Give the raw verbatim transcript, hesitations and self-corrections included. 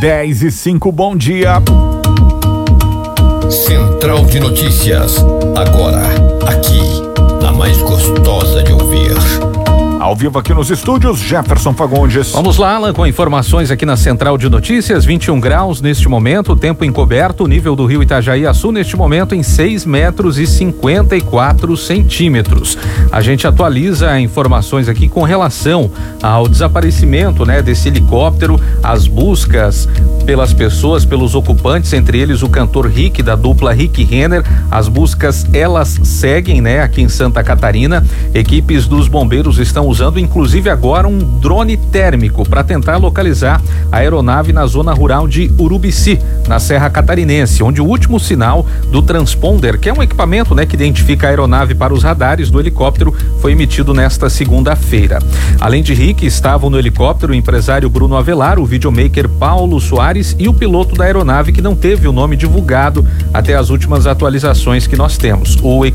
dez e cinco, bom dia. Central de Notícias, agora, aqui, a mais gostosa de ouvir. Ao vivo aqui nos estúdios, Jefferson Fagundes. Vamos lá, Alan, com informações aqui na Central de Notícias. vinte e um graus neste momento, tempo encoberto, nível do rio Itajaí-Açu neste momento em seis metros e cinquenta e quatro centímetros. A gente atualiza informações aqui com relação ao desaparecimento, né, desse helicóptero, as buscas pelas pessoas, pelos ocupantes, entre eles o cantor Rick, da dupla Rick Renner. As buscas, elas seguem, né, aqui em Santa Catarina. Equipes dos bombeiros estão usando inclusive agora um drone térmico para tentar localizar a aeronave na zona rural de Urubici, na Serra Catarinense, onde o último sinal do transponder, que é um equipamento, né, que identifica a aeronave para os radares do helicóptero, foi emitido nesta segunda-feira. Além de Rick, estavam no helicóptero o empresário Bruno Avelar, o videomaker Paulo Soares e o piloto da aeronave, que não teve o nome divulgado até as últimas atualizações que nós temos. O